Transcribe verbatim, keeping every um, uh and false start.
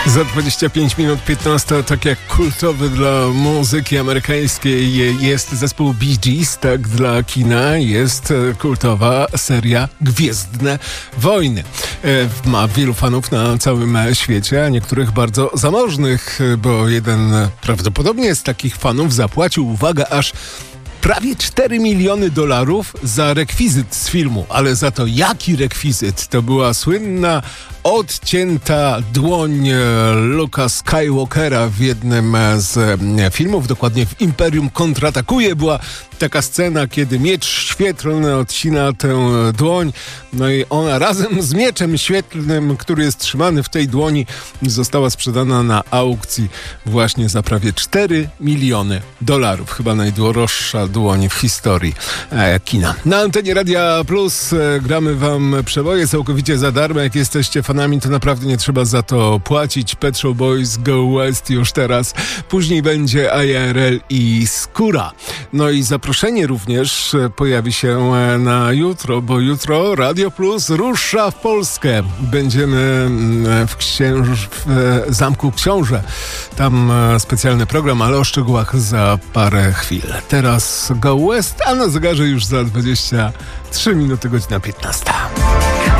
Za dwadzieścia pięć minut piętnaście, tak jak kultowy dla muzyki amerykańskiej jest zespół Bee Gees, tak dla kina jest kultowa seria Gwiezdne Wojny. Ma wielu fanów na całym świecie, a niektórych bardzo zamożnych, bo jeden prawdopodobnie z takich fanów zapłacił, uwaga, aż prawie cztery miliony dolarów za rekwizyt z filmu. Ale za to jaki rekwizyt? To była słynna odcięta dłoń Luke'a Skywalkera w jednym z filmów, dokładnie w Imperium kontratakuje. Była taka scena, kiedy miecz świetlny odcina tę dłoń, no i ona razem z mieczem świetlnym, który jest trzymany w tej dłoni, została sprzedana na aukcji właśnie za prawie cztery miliony dolarów. Chyba najdroższa dłoń w historii e, kina. Na antenie Radia Plus e, gramy wam przeboje całkowicie za darmo. Jak jesteście fanami, to naprawdę nie trzeba za to płacić. Pet Shop Boys, Go West już teraz. Później będzie I R L i Skóra. No i zaproszenie również pojawi się na jutro, bo jutro Radio Plus rusza w Polskę. Będziemy w, księż... w Zamku Książę. Tam specjalny program, ale o szczegółach za parę chwil. Teraz Go West, a na zegarze już za dwadzieścia trzy minuty, godzina piętnasta.